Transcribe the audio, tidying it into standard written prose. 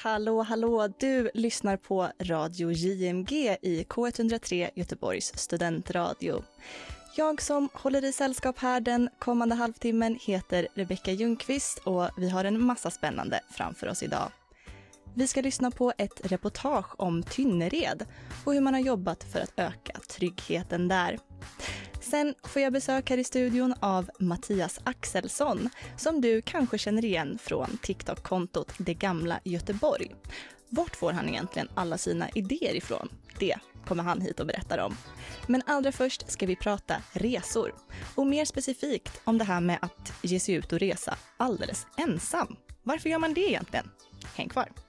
Hallå, du lyssnar på Radio JMG i K103 Göteborgs studentradio. Jag som håller i sällskap här den kommande halvtimmen heter Rebecka Ljungqvist och vi har en massa spännande framför oss idag. Vi ska lyssna på ett reportage om Tynnered och hur man har jobbat för att öka tryggheten där. Sen får jag besök här i studion av Mattias Axelsson som du kanske känner igen från TikTok-kontot Det gamla Göteborg. Vart får han egentligen alla sina idéer ifrån? Det kommer han hit och berättar om. Men allra först ska vi prata resor. Och mer specifikt om det här med att ge sig ut och resa alldeles ensam. Varför gör man det egentligen? Häng kvar!